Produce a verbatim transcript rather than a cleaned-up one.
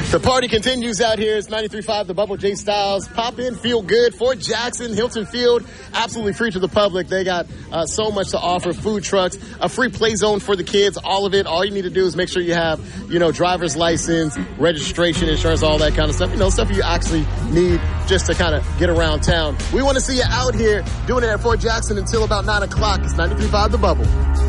The party continues out here. It's ninety-three point five, The Bubble, Jay Styles. Pop in, feel good. Fort Jackson, Hilton Field, absolutely free to the public. They got uh, so much to offer. Food trucks, a free play zone for the kids, all of it. All you need to do is make sure you have, you know, driver's license, registration, insurance, all that kind of stuff. You know, stuff you actually need just to kind of get around town. We want to see you out here doing it at Fort Jackson until about nine o'clock. It's ninety-three point five, The Bubble.